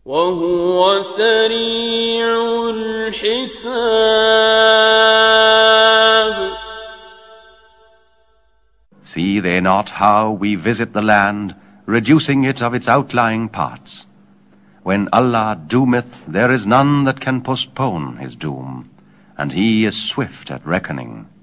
وهو سريع الحساب. See they not how we visit the land, reducing it of its outlying parts? When Allah doometh, there is none that can postpone his doom, and he is swift at reckoning.